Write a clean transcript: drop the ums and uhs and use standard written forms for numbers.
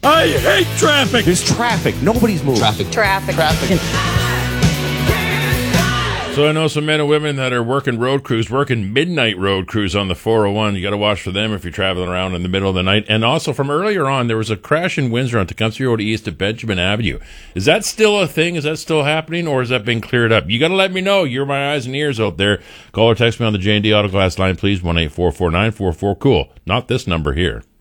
I hate traffic. There's traffic. Nobody's moving. Traffic. So I know some men and women that are working midnight road crews on the 401. You got to watch for them if you're traveling around in the middle of the night. And also from earlier on, there was a crash in Windsor on Tecumseh Road East at Benjamin Avenue. Is that still a thing? Is that still happening, or has that been cleared up? You got to let me know. You're my eyes and ears out there. Call or text me on the J&D Auto Glass line, please. 1-844-944-COOL. Not this number here.